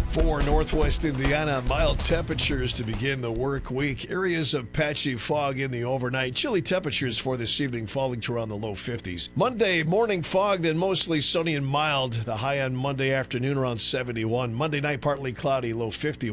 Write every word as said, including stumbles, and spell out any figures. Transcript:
For Northwest Indiana, mild temperatures to begin the work week. Areas of patchy fog in the overnight. Chilly temperatures for this evening falling to around the low fifties. Monday, morning fog, then mostly sunny and mild. The high on Monday afternoon around seventy-one. Monday night, partly cloudy, low fifty.